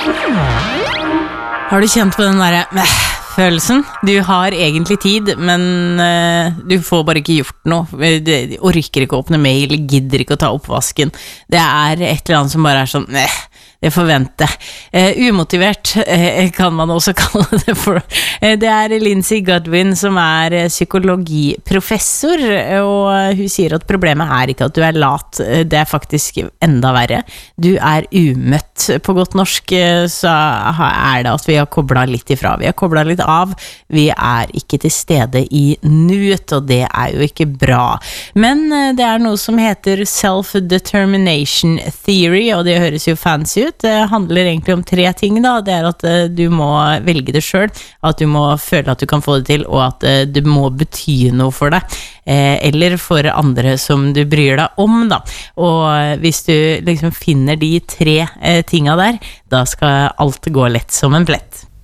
Har du kjent på den der følelsen? Du har egentlig tid, men du får bare ikke gjort noe. Du orker ikke å åpne mail, gidder ikke å ta oppvasken. Det et eller annet som bare sånn, det forventer. Umotivert kan man også kalle det for. Det Lindsay Godwin som psykologiprofessor, og hun sier at problemet ikke at du lat, det faktisk enda verre. Du umøtt. På godt norsk så det at vi har koblet litt ifra. Vi har koblet litt av. Vi ikke til stede i nuet, og det jo ikke bra. Men det noe som heter self-determination theory, og det høres jo fancy ut. Det handler egentlig om 3 ting da. Det at du må velge det selv, at du må føle at du kan få det til, og at det må bety noe for deg, eller for andre som du bryr deg om da. Og hvis du liksom finner de 3 tingene der, da skal alt gå lett som en plett.